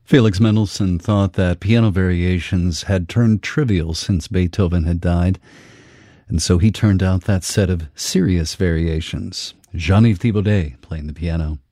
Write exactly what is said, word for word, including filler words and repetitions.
Felix Mendelssohn thought that piano variations had turned trivial since Beethoven had died, and so he turned out that set of serious variations. Jean-Yves Thibaudet playing the piano.